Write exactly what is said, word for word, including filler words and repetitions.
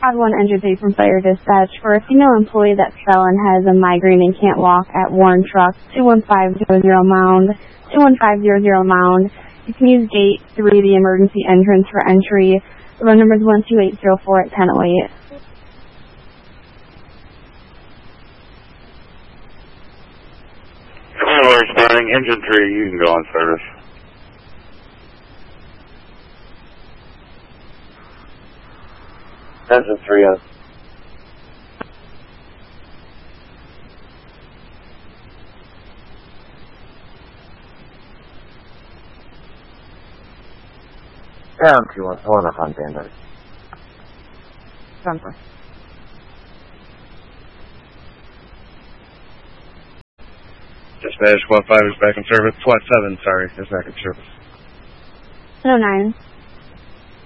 Squad one entry from Fire Dispatch for a female employee that fell and has a migraine and can't walk at Warren Truck, two one five zero zero Mound, two one five zero zero Mound. You can use gate three, the emergency entrance, for entry. The run number is one two eight zero four at ten oh eight. Hello, responding engine three, you can go on service. Engine three on. Down two one one up on standby. Done for. Dispatch, SWAT five is back in service. SWAT seven, sorry, is back in service. ten oh nine.